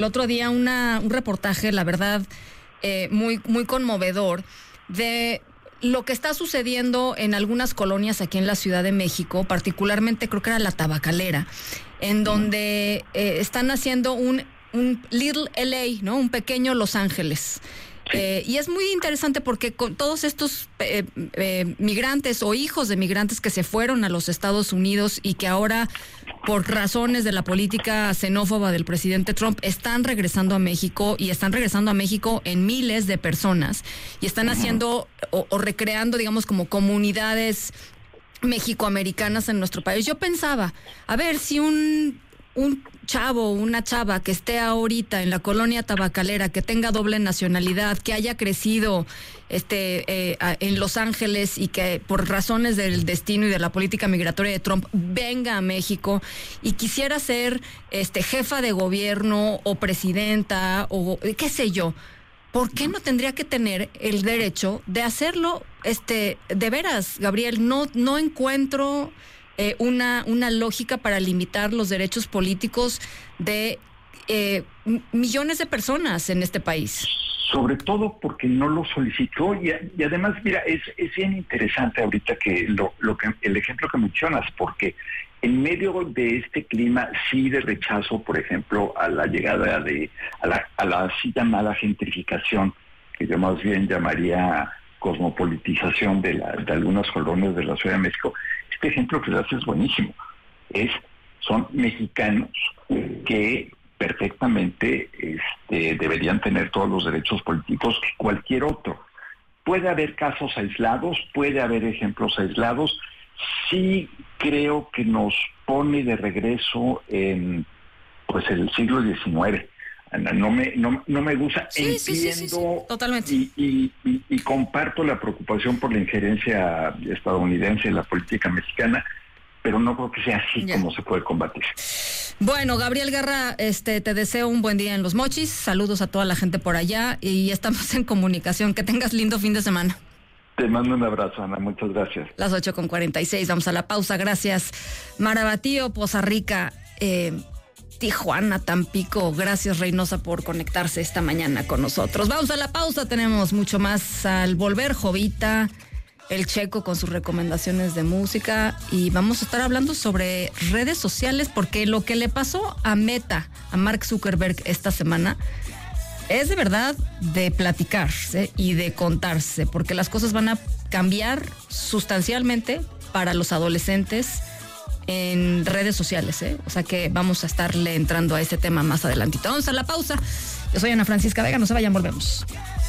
El otro día un reportaje, la verdad, muy conmovedor, de lo que está sucediendo en algunas colonias aquí en la Ciudad de México, particularmente creo que era la Tabacalera, en donde están haciendo un Little LA, ¿no? Un pequeño Los Ángeles. Y es muy interesante porque con todos estos migrantes o hijos de migrantes que se fueron a los Estados Unidos y que ahora, por razones de la política xenófoba del presidente Trump, están regresando a México, y están regresando a México en miles de personas, y están haciendo o recreando, digamos, como comunidades mexicoamericanas en nuestro país. Yo pensaba, a ver, si un chavo o una chava que esté ahorita en la colonia Tabacalera, que tenga doble nacionalidad, que haya crecido en Los Ángeles y que por razones del destino y de la política migratoria de Trump venga a México y quisiera ser jefa de gobierno o presidenta o qué sé yo, ¿por qué no tendría que tener el derecho de hacerlo? De veras, Gabriel, no encuentro una lógica para limitar los derechos políticos de millones de personas en este país. Sobre todo porque no lo solicitó y además, mira, es bien interesante ahorita que el ejemplo que mencionas, porque en medio de este clima sí de rechazo, por ejemplo, a la llegada a la así llamada gentrificación, que yo más bien llamaría cosmopolitización de algunas colonias de la Ciudad de México. Este ejemplo que das es buenísimo. Son mexicanos que perfectamente deberían tener todos los derechos políticos que cualquier otro. Puede haber casos aislados, puede haber ejemplos aislados. Sí creo que nos pone de regreso en el siglo XIX. No me gusta. Sí, entiendo sí, totalmente. Y comparto la preocupación por la injerencia estadounidense en la política mexicana, pero no creo que sea así como se puede combatir. Bueno, Gabriel Guerra, te deseo un buen día en Los Mochis. Saludos a toda la gente por allá y estamos en comunicación. Que tengas lindo fin de semana. Te mando un abrazo, Ana. Muchas gracias. Las 8:46. Vamos a la pausa. Gracias. Marabatío, Poza Rica, Tijuana, Tampico. Gracias, Reynosa, por conectarse esta mañana con nosotros. Vamos a la pausa. Tenemos mucho más al volver. Jovita, el Checo con sus recomendaciones de música, y vamos a estar hablando sobre redes sociales, porque lo que le pasó a Meta, a Mark Zuckerberg esta semana, es de verdad de platicarse y de contarse, porque las cosas van a cambiar sustancialmente para los adolescentes en redes sociales, O sea que vamos a estarle entrando a ese tema más adelantito. Vamos a la pausa. Yo soy Ana Francisca Vega, no se vayan, volvemos.